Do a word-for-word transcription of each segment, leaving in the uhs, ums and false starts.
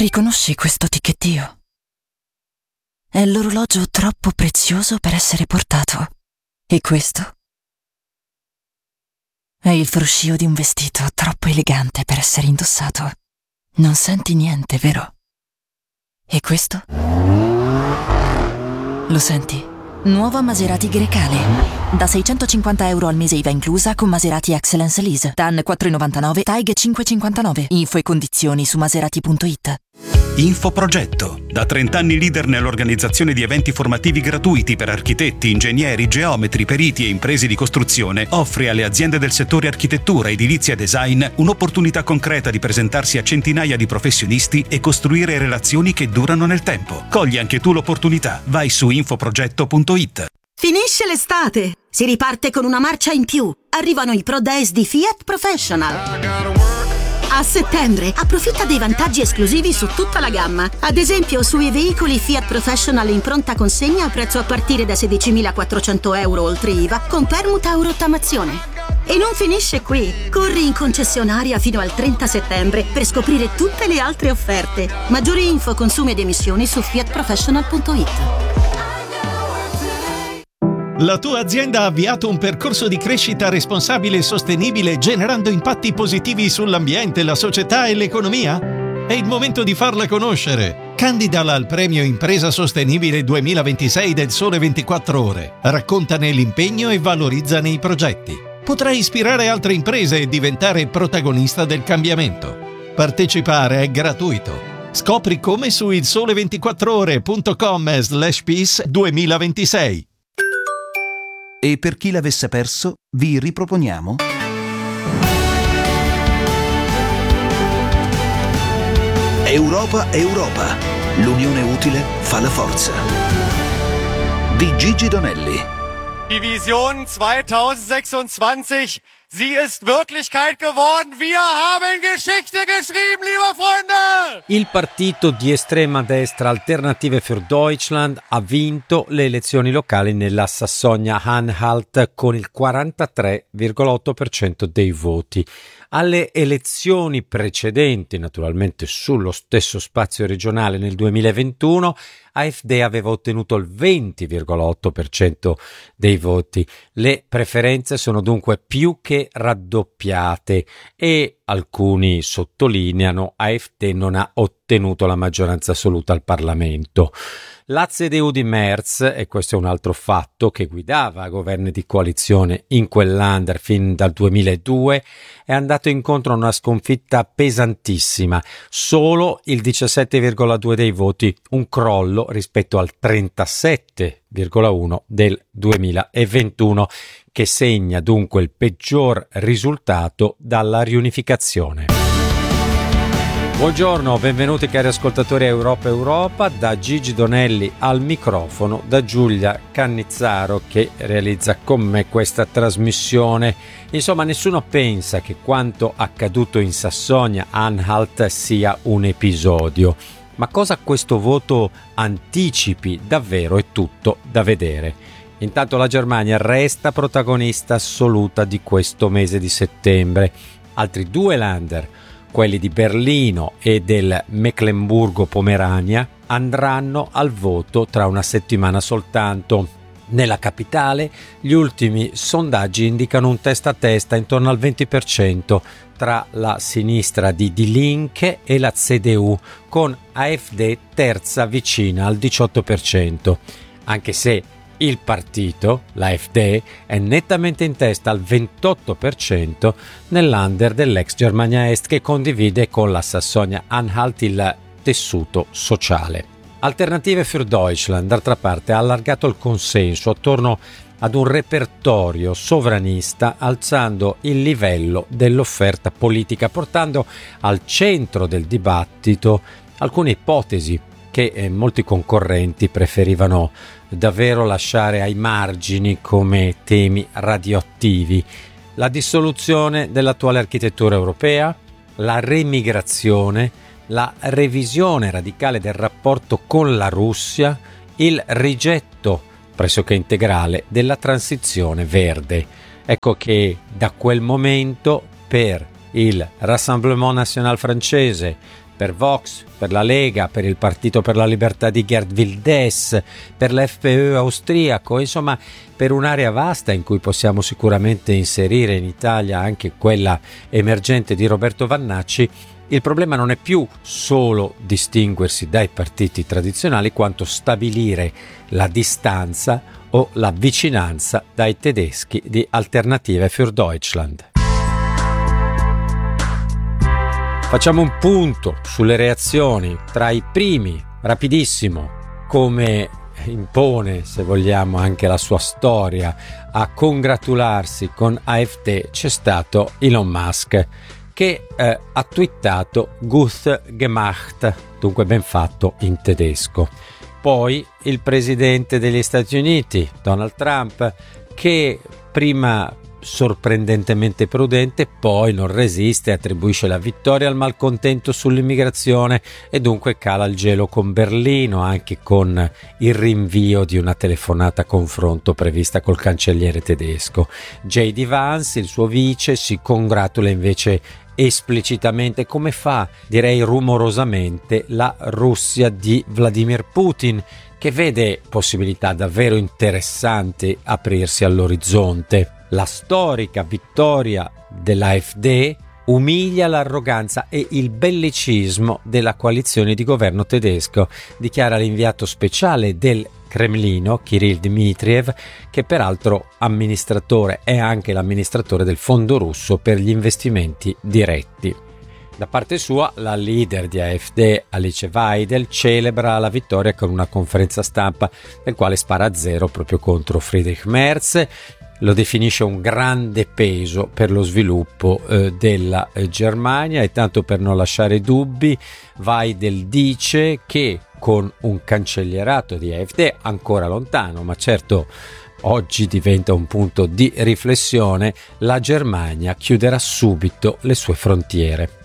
Riconosci questo ticchettio? È l'orologio troppo prezioso per essere portato. E questo? È il fruscio di un vestito troppo elegante per essere indossato. Non senti niente, vero? E questo? Lo senti? Nuova Maserati Grecale. Da seicentocinquanta euro al mese I V A inclusa con Maserati Excellence Lease. T A N quattro virgola novantanove, T A I G cinque virgola cinquantanove. Info e condizioni su maserati punto it. Infoprogetto. Da trenta anni leader nell'organizzazione di eventi formativi gratuiti per architetti, ingegneri, geometri, periti e imprese di costruzione, offre alle aziende del settore architettura, edilizia e design un'opportunità concreta di presentarsi a centinaia di professionisti e costruire relazioni che durano nel tempo. Cogli anche tu l'opportunità. Vai su infoprogetto punto it. Finisce l'estate! Si riparte con una marcia in più. Arrivano i Pro Days di Fiat Professional. A settembre approfitta dei vantaggi esclusivi su tutta la gamma. Ad esempio sui veicoli Fiat Professional in pronta consegna a prezzo a partire da sedicimilaquattrocento euro oltre I V A con permuta o rottamazione. E non finisce qui. Corri in concessionaria fino al trenta settembre per scoprire tutte le altre offerte. Maggiori info, consumi ed emissioni su fiat professional punto it. La tua azienda ha avviato un percorso di crescita responsabile e sostenibile generando impatti positivi sull'ambiente, la società e l'economia? È il momento di farla conoscere. Candidala al premio Impresa Sostenibile duemilaventisei del Sole ventiquattro Ore. Raccontane l'impegno e valorizzane i progetti. Potrai ispirare altre imprese e diventare protagonista del cambiamento. Partecipare è gratuito. Scopri come su il sole ventiquattro ore punto com slash peace duemilaventisei. E per chi l'avesse perso, vi riproponiamo Europa Europa. L'unione utile fa la forza. Di Gigi Donelli. Die Vision zweitausendsechsundzwanzig, sie ist Wirklichkeit geworden. Wir haben Geschichte geschrieben, liebe Freunde! Il partito di estrema destra Alternative für Deutschland ha vinto le elezioni locali nella Sassonia-Anhalt con il quarantatré virgola otto per cento dei voti. Alle elezioni precedenti, naturalmente sullo stesso spazio regionale nel duemilaventuno, AfD aveva ottenuto il venti virgola otto per cento dei voti. Le preferenze sono dunque più che raddoppiate e alcuni sottolineano AfD non ha ottenuto la maggioranza assoluta al Parlamento. La C D U di Merz, e questo è un altro fatto che guidava governi di coalizione in quell'Länder fin dal duemiladue, è andato incontro a una sconfitta pesantissima, solo il diciassette virgola due dei voti, un crollo rispetto al trentasette virgola uno del duemilaventuno, che segna dunque il peggior risultato dalla riunificazione. Buongiorno, benvenuti cari ascoltatori a Europa Europa, da Gigi Donelli al microfono, da Giulia Cannizzaro che realizza con me questa trasmissione. Insomma, nessuno pensa che quanto accaduto in Sassonia-Anhalt sia un episodio, ma cosa questo voto anticipi davvero è tutto da vedere. Intanto la Germania resta protagonista assoluta di questo mese di settembre. Altri due Länder, quelli di Berlino e del Mecklenburgo-Pomerania, andranno al voto tra una settimana soltanto. Nella capitale gli ultimi sondaggi indicano un testa a testa intorno al venti per cento tra la sinistra di Die Linke e la C D U, con AfD terza vicina al diciotto per cento, anche se il partito, l'AfD, è nettamente in testa al ventotto per cento nell'Länder dell'ex Germania Est, che condivide con la Sassonia-Anhalt il tessuto sociale. Alternative für Deutschland, d'altra parte, ha allargato il consenso attorno ad un repertorio sovranista, alzando il livello dell'offerta politica, portando al centro del dibattito alcune ipotesi che eh, molti concorrenti preferivano davvero lasciare ai margini come temi radioattivi: la dissoluzione dell'attuale architettura europea, la remigrazione, la revisione radicale del rapporto con la Russia, il rigetto pressoché integrale della transizione verde. Ecco che da quel momento per il Rassemblement National francese, per Vox, per la Lega, per il Partito per la Libertà di Geert Wilders, per l'F P Ö austriaco, insomma per un'area vasta in cui possiamo sicuramente inserire in Italia anche quella emergente di Roberto Vannacci. Il problema non è più solo distinguersi dai partiti tradizionali, quanto stabilire la distanza o la vicinanza dai tedeschi di Alternative für Deutschland. Facciamo un punto sulle reazioni tra i primi, rapidissimo, come impone, se vogliamo, anche la sua storia, a congratularsi con A F D c'è stato Elon Musk, che eh, ha twittato Gut gemacht, dunque ben fatto in tedesco. Poi il presidente degli Stati Uniti, Donald Trump, che prima sorprendentemente prudente, poi non resiste, attribuisce la vittoria al malcontento sull'immigrazione e dunque cala il gelo con Berlino, anche con il rinvio di una telefonata confronto prevista col cancelliere tedesco. J D Vance, il suo vice, si congratula invece esplicitamente, come fa, direi rumorosamente, la Russia di Vladimir Putin, che vede possibilità davvero interessanti aprirsi all'orizzonte. La storica vittoria dell'A F D umilia l'arroganza e il bellicismo della coalizione di governo tedesco, dichiara l'inviato speciale del Cremlino, Kirill Dmitriev, che peraltro amministratore è anche l'amministratore del fondo russo per gli investimenti diretti. Da parte sua, la leader di A F D, Alice Weidel, celebra la vittoria con una conferenza stampa nel quale spara a zero proprio contro Friedrich Merz. Lo definisce un grande peso per lo sviluppo eh, della eh, Germania, e tanto per non lasciare dubbi, Weidel dice che con un cancellierato di A F D ancora lontano, ma certo oggi diventa un punto di riflessione, la Germania chiuderà subito le sue frontiere.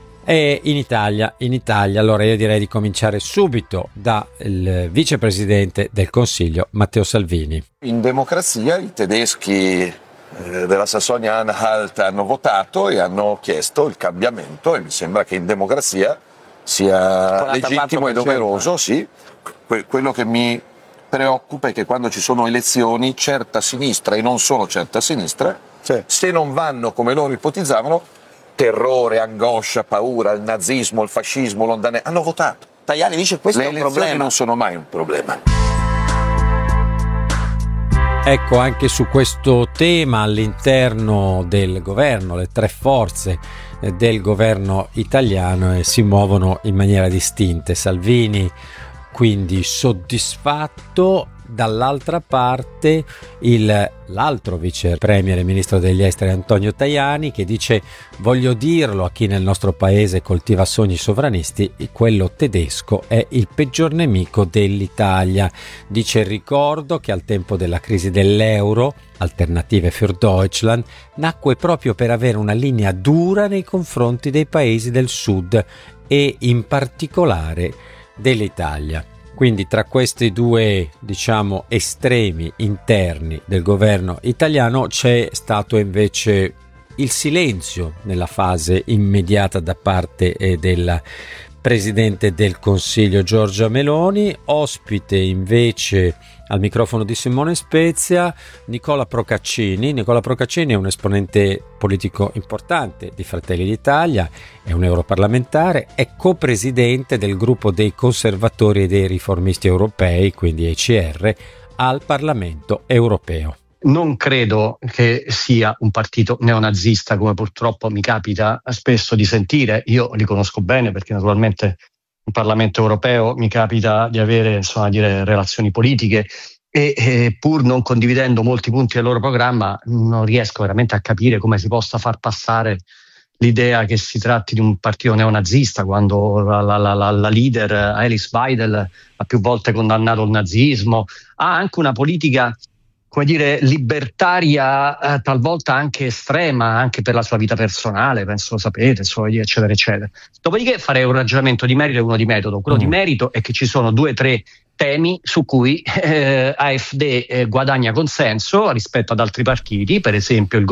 E in Italia, in Italia, allora io direi di cominciare subito dal vicepresidente del Consiglio, Matteo Salvini. In democrazia i tedeschi eh, della Sassonia-Anhalt hanno votato e hanno chiesto il cambiamento, e mi sembra che in democrazia sia legittimo e doveroso. Sì. Que- quello che mi preoccupa è che quando ci sono elezioni, certa sinistra e non solo certa sinistra, sì, se non vanno come loro ipotizzavano, terrore, angoscia, paura, il nazismo, il fascismo, l'ondanese, hanno votato. Tajani dice questo Le è un elezioni problema. non sono mai un problema. Ecco, anche su questo tema all'interno del governo, le tre forze del governo italiano eh, si muovono in maniera distinta. Salvini quindi soddisfatto, dall'altra parte il, l'altro vice premier e ministro degli esteri Antonio Tajani, che dice: voglio dirlo a chi nel nostro paese coltiva sogni sovranisti, quello tedesco è il peggior nemico dell'Italia. Dice: ricordo che al tempo della crisi dell'euro Alternative für Deutschland nacque proprio per avere una linea dura nei confronti dei paesi del sud e in particolare dell'Italia. Quindi tra questi due, diciamo, estremi interni del governo italiano c'è stato invece il silenzio nella fase immediata da parte eh, della Presidente del Consiglio Giorgia Meloni. Ospite invece al microfono di Simone Spezia Nicola Procaccini. Nicola Procaccini è un esponente politico importante di Fratelli d'Italia, è un europarlamentare, è copresidente del gruppo dei conservatori e dei riformisti europei, quindi E C R, al Parlamento europeo. Non credo che sia un partito neonazista, come purtroppo mi capita spesso di sentire. Io li conosco bene perché naturalmente in Parlamento europeo mi capita di avere, insomma, dire, relazioni politiche e, e pur non condividendo molti punti del loro programma non riesco veramente a capire come si possa far passare l'idea che si tratti di un partito neonazista, quando la, la, la, la leader Alice Weidel ha più volte condannato il nazismo, ha anche una politica, come dire, libertaria, eh, talvolta anche estrema, anche per la sua vita personale, penso lo sapete, eccetera, eccetera. Dopodiché farei un ragionamento di merito e uno di metodo. Quello mm. di merito è che ci sono due o tre temi su cui eh, A F D eh, guadagna consenso rispetto ad altri partiti, per esempio il